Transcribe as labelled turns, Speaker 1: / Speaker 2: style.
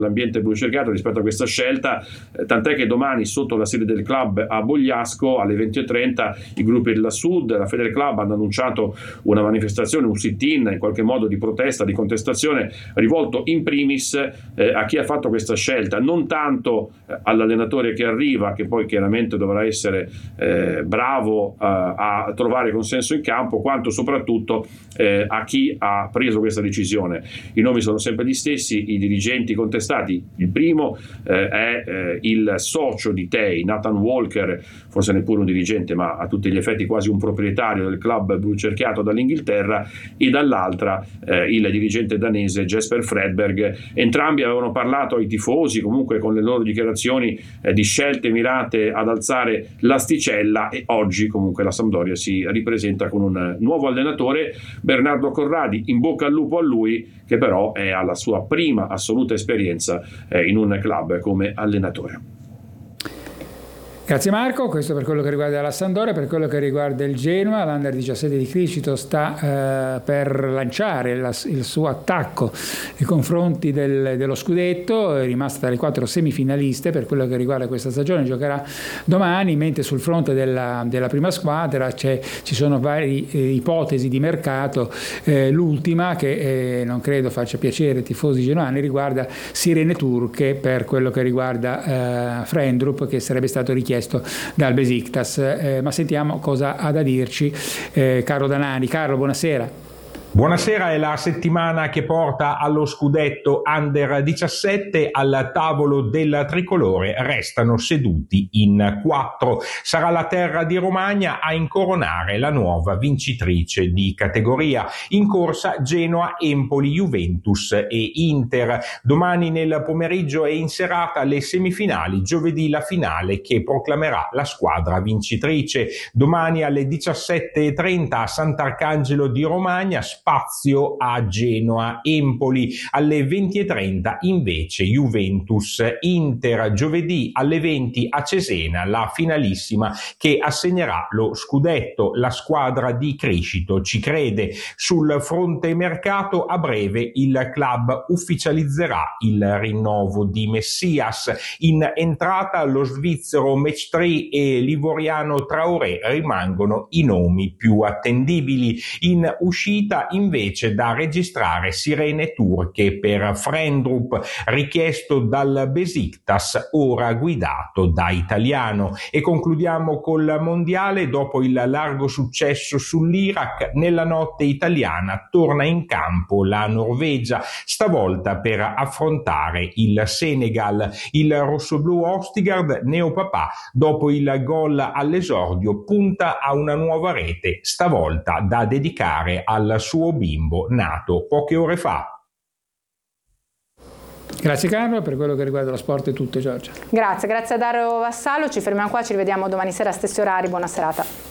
Speaker 1: l'ambiente blu cerchiato rispetto a questa scelta, tant'è che domani sotto la sede del club a Bogliasco alle 20:30 i gruppi della Sud, la Federal Club hanno annunciato una manifestazione, un sit-in in qualche modo di protesta, di contestazione rivolto in primis a chi ha fatto questa scelta, non tanto all'allenatore che arriva, che poi chiaramente dovrà essere bravo a trovare consenso in campo, quanto soprattutto a chi ha preso questa decisione. I nomi sono sempre gli stessi, i dirigenti contestati. Il primo è il socio di Tei, Nathan Walker, forse neppure un dirigente ma a tutti gli effetti quasi un proprietario del club blu cerchiato dall'Inghilterra, e dall'altra il dirigente danese Jesper Fredberg. Entrambi avevano parlato ai tifosi, comunque con le loro dichiarazioni, di scelte mirate ad alzare l'asticella, e oggi comunque la Sampdoria si ripresenta con un nuovo allenatore, Bernardo Corradi. In bocca al lupo a lui, che però è alla sua prima assoluta esperienza in un club come allenatore.
Speaker 2: Grazie Marco, questo per quello che riguarda la Sampdoria. Per quello che riguarda il Genoa, l'Under 17 di Criscito sta per lanciare il suo attacco nei confronti dello scudetto, è rimasta tra le 4 semifinaliste per quello che riguarda questa stagione, giocherà domani, mentre sul fronte della prima squadra ci sono varie ipotesi di mercato. L'ultima, che non credo faccia piacere ai tifosi genuani, riguarda Sirene Turche per quello che riguarda Frendrup, che sarebbe stato richiesto dal Besiktas, ma sentiamo cosa ha da dirci Carlo Danani. Carlo, buonasera.
Speaker 3: Buonasera, è la settimana che porta allo scudetto Under 17. Al tavolo del tricolore restano seduti in 4. Sarà la terra di Romagna a incoronare la nuova vincitrice di categoria. In corsa Genoa, Empoli, Juventus e Inter. Domani nel pomeriggio e in serata le semifinali, giovedì la finale che proclamerà la squadra vincitrice. Domani alle 17:30 a Sant'Arcangelo di Romagna, spazio a Genoa, Empoli. Alle 20:30 invece Juventus, Inter. Giovedì alle 20 a Cesena la finalissima che assegnerà lo scudetto. La squadra di Criscito ci crede. Sul fronte mercato a breve il club ufficializzerà il rinnovo di Messias. In entrata lo svizzero Mestri e l'ivoriano Traoré rimangono i nomi più attendibili. In uscita invece da registrare Sirene Turche per Frendrup, richiesto dal Besiktas, ora guidato da Italiano. E concludiamo col mondiale. Dopo il largo successo sull'Iraq, nella notte italiana torna in campo la Norvegia, stavolta per affrontare il Senegal. Il rossoblù Ostigard, neopapà, dopo il gol all'esordio punta a una nuova rete, stavolta da dedicare al suo bimbo nato poche ore fa.
Speaker 2: Grazie Carlo, per quello che riguarda lo sport è tutto. Giorgia.
Speaker 4: Grazie a Dario Vassallo, ci fermiamo qua, ci rivediamo domani sera a stessi orari, buona serata.